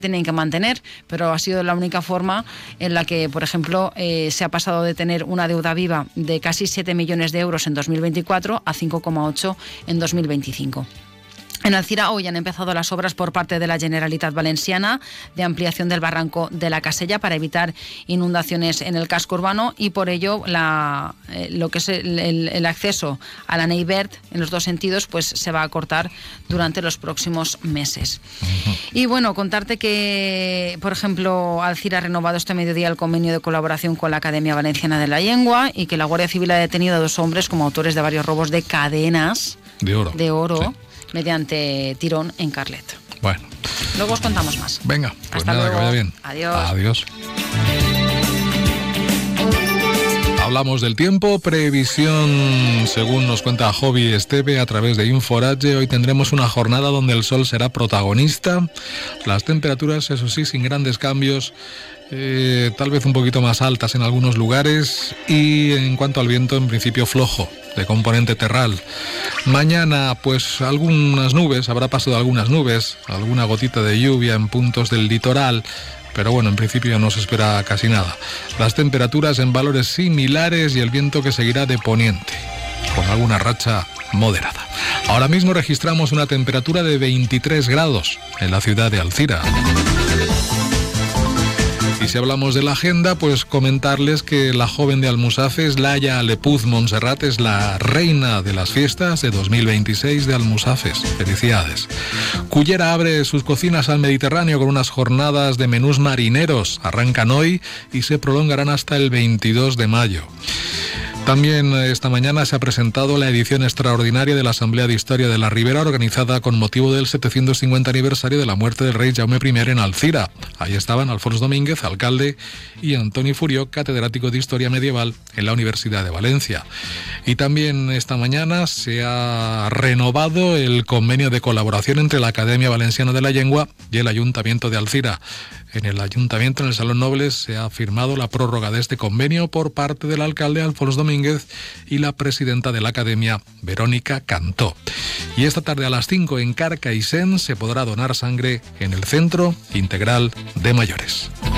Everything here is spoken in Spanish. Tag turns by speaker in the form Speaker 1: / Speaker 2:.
Speaker 1: tienen que mantener, pero ha sido la única forma en la que, por ejemplo, se ha pasado de tener una deuda viva de casi 7 millones de euros en 2024 a 5,8 en 2025. En Alzira hoy han empezado las obras por parte de la Generalitat Valenciana de ampliación del barranco de la Casella para evitar inundaciones en el casco urbano, y por ello lo que es el acceso a la Neivert en los dos sentidos pues se va a cortar durante los próximos meses. Uh-huh. Y bueno, contarte que, por ejemplo, Alzira ha renovado este mediodía el convenio de colaboración con la Academia Valenciana de la Lengua, y que la Guardia Civil ha detenido a 2 hombres como autores de varios robos de cadenas de oro. Sí. Mediante tirón en Carlet.
Speaker 2: Bueno.
Speaker 1: Luego os contamos más.
Speaker 2: Venga, pues
Speaker 1: hasta
Speaker 2: nada,
Speaker 1: luego.
Speaker 2: que vaya bien.
Speaker 1: Adiós.
Speaker 2: Adiós. Hablamos del tiempo, previsión según nos cuenta Jovi Esteve a través de Inforage. Hoy tendremos una jornada donde el sol será protagonista. Las temperaturas, eso sí, sin grandes cambios. Tal vez un poquito más altas en algunos lugares, y en cuanto al viento, en principio flojo, de componente terral. Mañana pues algunas nubes, habrá paso de algunas nubes, alguna gotita de lluvia en puntos del litoral, pero bueno, en principio no se espera casi nada. Las temperaturas en valores similares y el viento que seguirá de poniente, con alguna racha moderada. Ahora mismo registramos una temperatura de 23 grados en la ciudad de Alzira. Y si hablamos de la agenda, pues comentarles que la joven de Almusafes, Laia Lepuz Montserrat, es la reina de las fiestas de 2026 de Almusafes. Felicidades. Cullera abre sus cocinas al Mediterráneo con unas jornadas de menús marineros. Arrancan hoy y se prolongarán hasta el 22 de mayo. También esta mañana se ha presentado la edición extraordinaria de la Asamblea de Historia de la Ribera, organizada con motivo del 750 aniversario de la muerte del rey Jaume I en Alzira. Ahí estaban Alfonso Domínguez, alcalde, y Antoni Furió, catedrático de Historia Medieval en la Universidad de Valencia. Y también esta mañana se ha renovado el convenio de colaboración entre la Academia Valenciana de la Lengua y el Ayuntamiento de Alzira. En el Ayuntamiento, en el Salón Nobles, se ha firmado la prórroga de este convenio por parte del alcalde Alfonso Domínguez y la presidenta de la Academia, Verónica Cantó. Y esta tarde a las 5 en Carcaixent se podrá donar sangre en el Centro Integral de Mayores.